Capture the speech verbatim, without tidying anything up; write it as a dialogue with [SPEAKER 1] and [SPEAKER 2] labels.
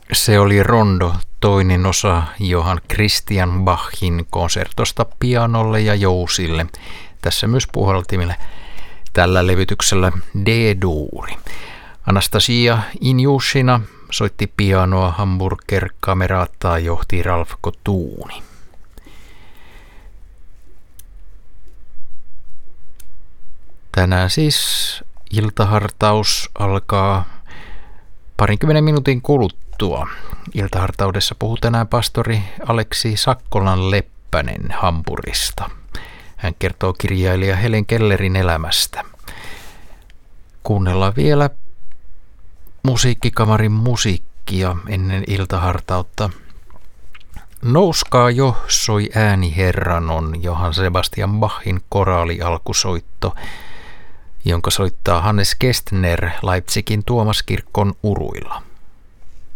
[SPEAKER 1] Se oli rondo, toinen osa Johann Christian Bachin konsertosta pianolle ja jousille. Tässä myös puhaltimille. Tällä levytyksellä D-duuri. Anastasia Injushina soitti pianoa, Hamburger Kameraattaa johti Ralf Kotuni. Tänään siis iltahartaus alkaa parinkymmenen minuutin kuluttua. Iltahartaudessa puhuu tänään pastori Aleksi Sakkolan Leppänen Hampurista. Hän kertoo kirjailija Helen Kellerin elämästä. Kuunnellaan vielä musiikkikamarin musiikkia ennen iltahartautta. Nouskaa jo, soi ääni Herran on Johann Sebastian Bachin koraalialkusoitto, jonka soittaa Hannes Kestner Leipzigin Tuomaskirkon uruilla.